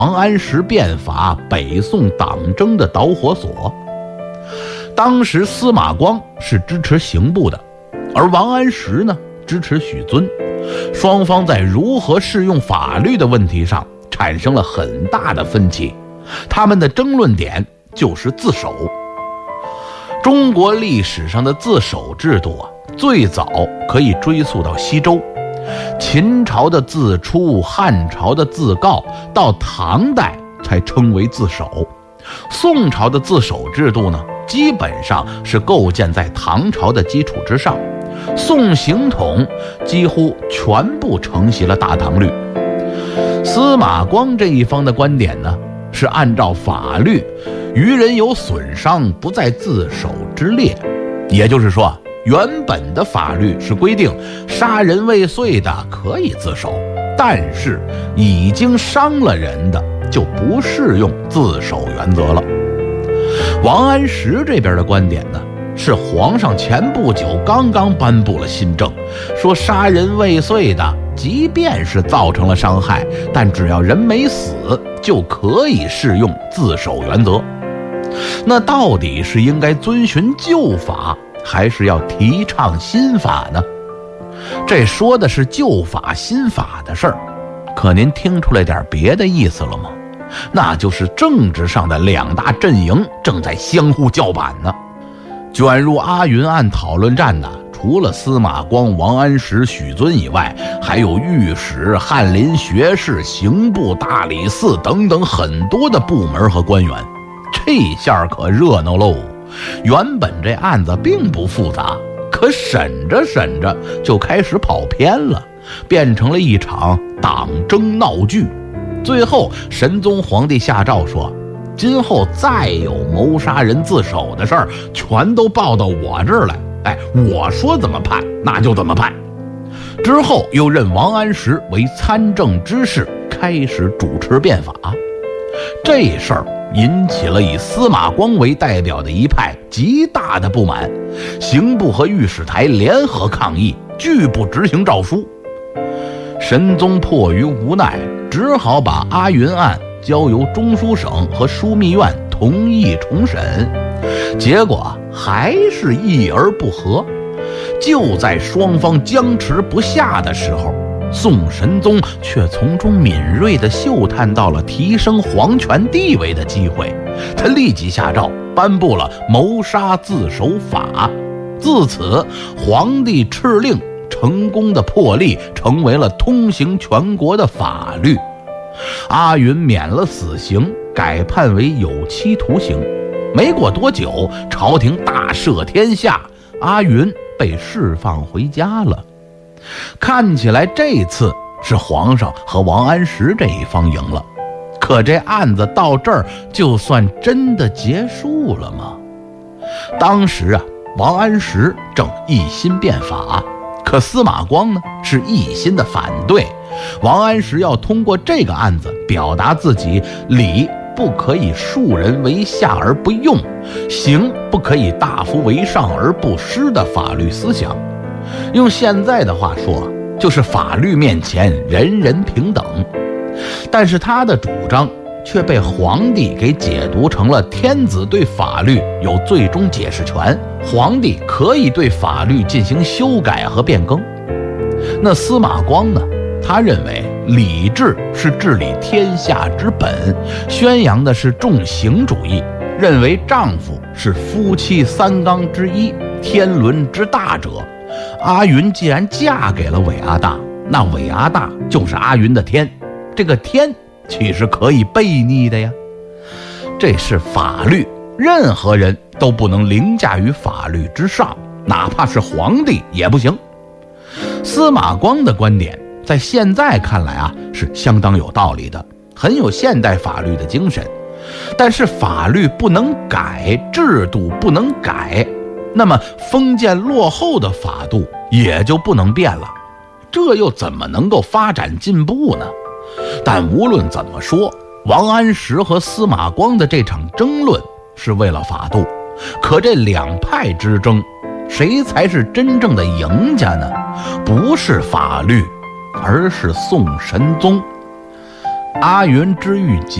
王安石变法、北宋党争的导火索。当时司马光是支持刑部的，而王安石呢支持许遵，双方在如何适用法律的问题上产生了很大的分歧。他们的争论点就是自首。中国历史上的自首制度最早可以追溯到西周，秦朝的自出，汉朝的自告，到唐代才称为自首。宋朝的自首制度呢，基本上是构建在唐朝的基础之上。宋刑统几乎全部承袭了大唐律。司马光这一方的观点呢，是按照法律，于人有损伤不在自首之列。也就是说，原本的法律是规定杀人未遂的可以自首，但是已经伤了人的就不适用自首原则了。王安石这边的观点呢，是皇上前不久刚刚颁布了新政，说杀人未遂的即便是造成了伤害，但只要人没死就可以适用自首原则。那到底是应该遵循旧法，还是要提倡新法呢？这说的是旧法新法的事儿，可您听出来点别的意思了吗？那就是政治上的两大阵营正在相互叫板呢。卷入阿云案讨论战的，除了司马光、王安石、许遵以外，还有御史、翰林学士、刑部、大理寺等等很多的部门和官员。这下可热闹喽！原本这案子并不复杂，可审着审着就开始跑偏了，变成了一场党争闹剧。最后神宗皇帝下诏说，今后再有谋杀人自首的事儿，全都报到我这儿来，我说怎么判那就怎么判。之后又任王安石为参政之事，开始主持变法。这事儿引起了以司马光为代表的一派极大的不满，刑部和御史台联合抗议，拒不执行诏书。神宗迫于无奈，只好把阿云案交由中书省和枢密院同意重审，结果还是议而不合。就在双方僵持不下的时候，宋神宗却从中敏锐地嗅探到了提升皇权地位的机会，他立即下诏颁布了谋杀自首法。自此，皇帝敕令成功的破例，成为了通行全国的法律。阿云免了死刑，改判为有期徒刑。没过多久，朝廷大赦天下，阿云被释放回家了。看起来这次是皇上和王安石这一方赢了，可这案子到这儿就算真的结束了吗？当时王安石正一心变法，可司马光呢是一心的反对。王安石要通过这个案子表达自己礼不可以庶人为下而不用，刑不可以大夫为上而不施的法律思想。用现在的话说，就是法律面前人人平等。但是他的主张却被皇帝给解读成了天子对法律有最终解释权，皇帝可以对法律进行修改和变更。那司马光呢，他认为礼制是治理天下之本，宣扬的是重刑主义，认为丈夫是夫妻三纲之一，天伦之大者。阿云既然嫁给了韦阿大，那韦阿大就是阿云的天，这个天岂是可以悖逆的呀？这是法律，任何人都不能凌驾于法律之上，哪怕是皇帝也不行。司马光的观点在现在看来是相当有道理的，很有现代法律的精神。但是法律不能改，制度不能改，那么封建落后的法度也就不能变了，这又怎么能够发展进步呢？但无论怎么说，王安石和司马光的这场争论是为了法度，可这两派之争，谁才是真正的赢家呢？不是法律，而是宋神宗。 阿元之狱